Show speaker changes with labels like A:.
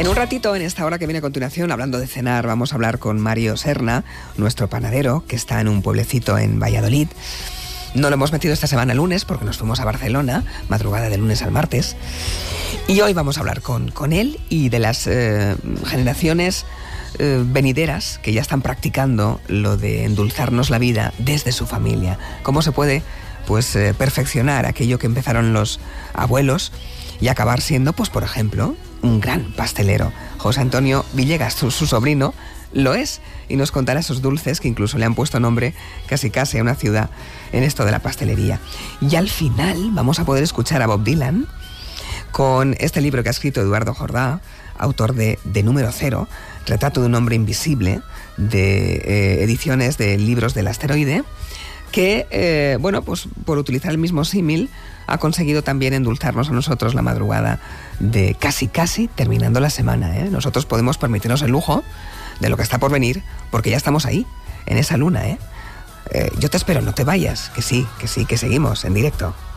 A: En un ratito, en esta hora que viene a continuación, hablando de cenar, vamos a hablar con Mario Serna, nuestro panadero, que está en un pueblecito en Valladolid. No lo hemos metido esta semana el lunes porque nos fuimos a Barcelona, madrugada de lunes al martes. Y hoy vamos a hablar con él y de las generaciones venideras que ya están practicando lo de endulzarnos la vida desde su familia. ¿Cómo se puede perfeccionar aquello que empezaron los abuelos y acabar siendo, pues por ejemplo, un gran pastelero? José Antonio Villegas, su sobrino, lo es, y nos contará esos dulces que incluso le han puesto nombre casi a una ciudad en esto de la pastelería. Y al final vamos a poder escuchar a Bob Dylan con este libro que ha escrito Eduardo Jordá, autor de Número Cero, Retrato de un hombre invisible, de ediciones de Libros del Asteroide, que, pues por utilizar el mismo símil, ha conseguido también endulzarnos a nosotros la madrugada de casi terminando la semana, ¿eh? Nosotros podemos permitirnos el lujo de lo que está por venir, porque ya estamos ahí, en esa luna, ¿eh? Yo te espero, no te vayas, que sí, que seguimos en directo.